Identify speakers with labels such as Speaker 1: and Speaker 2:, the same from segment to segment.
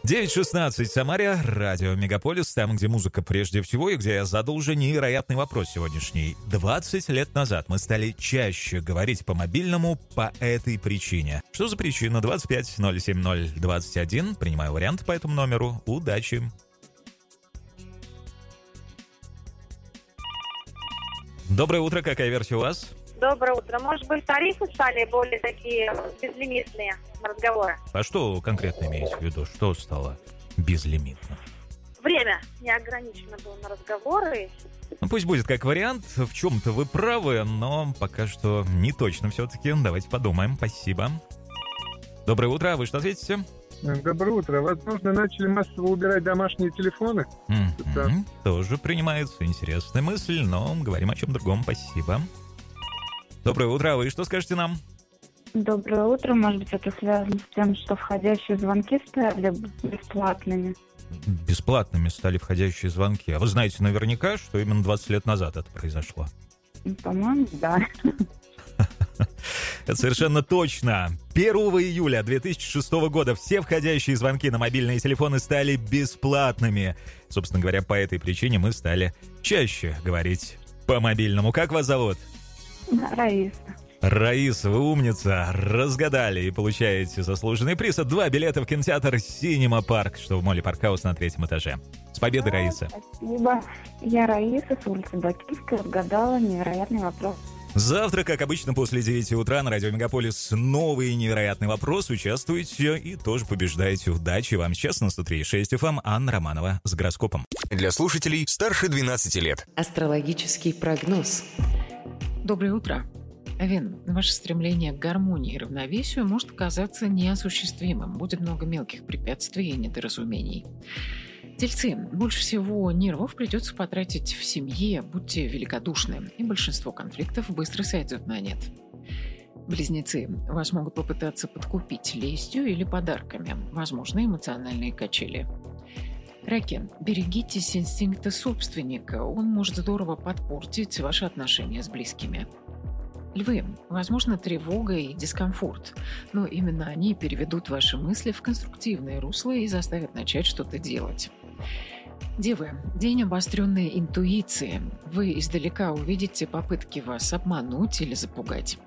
Speaker 1: 9:16 в Самаре, радио Мегаполис, там, где музыка прежде всего, и где я задал уже невероятный вопрос сегодняшний. 20 лет назад мы стали чаще говорить по мобильному по этой причине. Что за причина? 25 070 21. Принимаю вариант по этому номеру. Удачи! Доброе утро, какая версия у вас?
Speaker 2: Доброе утро. Может быть, тарифы стали более такие безлимитные на разговоры?
Speaker 1: А что конкретно имеете в виду? Что стало безлимитным?
Speaker 2: Время не ограничено было на разговоры.
Speaker 1: Ну, пусть будет как вариант. В чем-то вы правы, но пока что не точно все-таки. Давайте подумаем. Спасибо. Доброе утро. Вы что ответите?
Speaker 3: Доброе утро. Возможно, начали массово убирать домашние телефоны?
Speaker 1: Тоже принимается интересная мысль, но говорим о чем другом. Спасибо. Доброе утро. Вы что скажете нам?
Speaker 4: Доброе утро. Может быть, это связано с тем, что входящие звонки стали бесплатными?
Speaker 1: Бесплатными стали входящие звонки. А вы знаете наверняка, что именно 20 лет назад это произошло?
Speaker 4: По-моему, да.
Speaker 1: Это совершенно точно. 1 июля 2006 года все входящие звонки на мобильные телефоны стали бесплатными. Собственно говоря, по этой причине мы стали чаще говорить по мобильному. Как вас зовут?
Speaker 4: Раиса.
Speaker 1: Раиса, вы умница. Разгадали и получаете заслуженный приз. 2 билета в кинотеатр «Синема Парк», что в моле «Паркхаус» на 3-м этаже. С победой, Раиса.
Speaker 4: Спасибо. Я Раиса с улицы Бакинской. Разгадала невероятный вопрос.
Speaker 1: Завтра, как обычно, после 9 утра на радио Мегаполис новый невероятный вопрос. Участвуйте и тоже побеждаете. Удачи вам. Сейчас на 103.6 FM Анна Романова с гороскопом.
Speaker 5: Для слушателей старше 12 лет.
Speaker 6: Астрологический прогноз.
Speaker 7: Доброе утро. Овен, ваше стремление к гармонии и равновесию может казаться неосуществимым. Будет много мелких препятствий и недоразумений. Тельцы, больше всего нервов придется потратить в семье, будьте великодушны, и большинство конфликтов быстро сойдет на нет. Близнецы, вас могут попытаться подкупить лестью или подарками, возможно, эмоциональные качели. Раки, берегитесь инстинкта собственника, он может здорово подпортить ваши отношения с близкими. Львы, возможно, тревога и дискомфорт, но именно они переведут ваши мысли в конструктивное русло и заставят начать что-то делать. Девы, день обостренной интуиции. Вы издалека увидите попытки вас обмануть или запугать.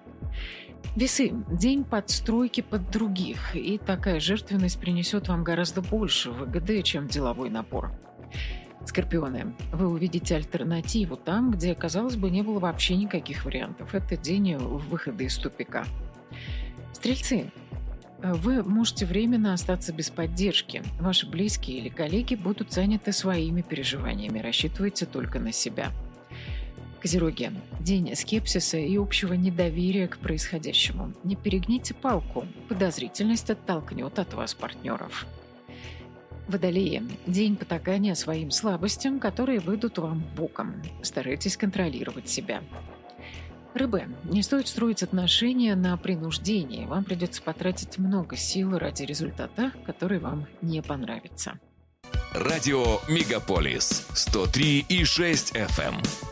Speaker 7: Весы, день подстройки под других, и такая жертвенность принесет вам гораздо больше выгоды, чем деловой напор. Скорпионы, вы увидите альтернативу там, где, казалось бы, не было вообще никаких вариантов. Это день выхода из тупика. Стрельцы, вы можете временно остаться без поддержки. Ваши близкие или коллеги будут заняты своими переживаниями. Рассчитывайте только на себя. Козероги, день скепсиса и общего недоверия к происходящему. Не перегните палку. Подозрительность оттолкнет от вас партнеров. Водолеи, день потакания своим слабостям, которые выйдут вам боком. Старайтесь контролировать себя. Рыбы, не стоит строить отношения на принуждении. Вам придется потратить много сил ради результата, который вам не понравится.
Speaker 5: Радио Мегаполис 103,6 FM.